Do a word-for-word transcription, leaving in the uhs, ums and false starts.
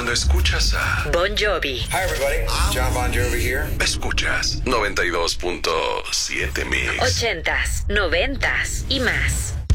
Cuando escuchas a Bon Jovi. Hi everybody, John Bon Jovi here. Escuchas noventa y dos punto siete Mix. Ochentas, noventas y más.